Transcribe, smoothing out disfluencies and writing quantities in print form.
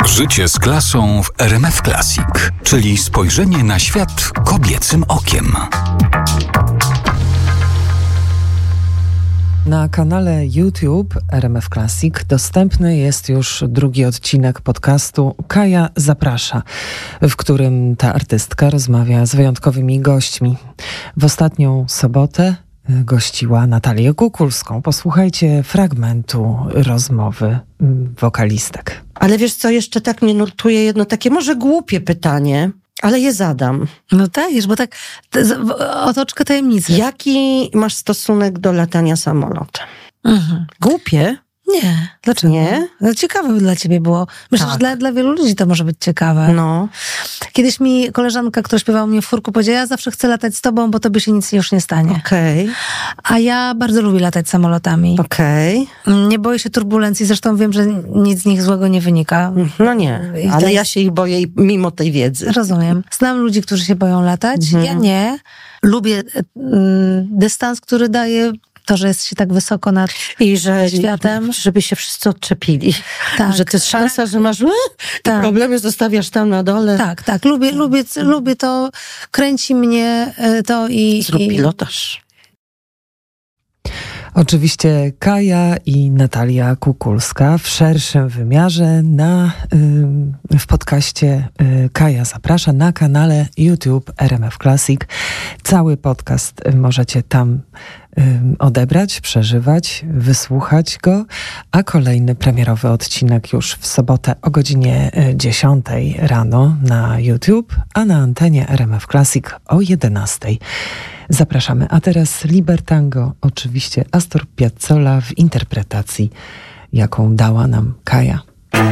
Życie z klasą w RMF Classic, czyli spojrzenie na świat kobiecym okiem. Na kanale YouTube RMF Classic dostępny jest już drugi odcinek podcastu Kaja Zaprasza, w którym ta artystka rozmawia z wyjątkowymi gośćmi. W ostatnią sobotę gościła Natalię Kukulską. Posłuchajcie fragmentu rozmowy wokalistek. Ale wiesz co, jeszcze tak mnie nurtuje jedno takie może głupie pytanie, ale je zadam. No dajesz, bo tak otoczkę tajemnicy. Jaki masz stosunek do latania samolotem? Głupie? Nie. Dlaczego? Nie? No, ciekawe dla ciebie było. Myślę, Tak. że dla wielu ludzi to może być ciekawe. No. Kiedyś mi koleżanka, która śpiewała u mnie w furku, powiedziała, ja zawsze chcę latać z tobą, bo tobie się nic już nie stanie. Okej. A ja bardzo lubię latać samolotami. Okej. Nie boję się turbulencji, zresztą wiem, że nic z nich złego nie wynika. No nie, I to ale jest- ja się ich boję mimo tej wiedzy. Rozumiem. Znam ludzi, którzy się boją latać. Ja nie. Lubię dystans, który daje to, że jest się tak wysoko nad I że światem. żeby się wszyscy odczepili. Tak. Że to jest szansa, że masz Tak. problemy zostawiasz tam na dole. Tak. Lubię to. Kręci mnie to i... Zrób pilotaż. Oczywiście Kaja i Natalia Kukulska w szerszym wymiarze w podcaście Kaja Zaprasza na kanale YouTube RMF Classic. Cały podcast możecie tam odebrać, przeżywać, wysłuchać go, a kolejny premierowy odcinek już w sobotę o godzinie 10 rano na YouTube, a na antenie RMF Classic o 11. Zapraszamy. A teraz Libertango, oczywiście Astor Piazzolla w interpretacji, jaką dała nam Kaja.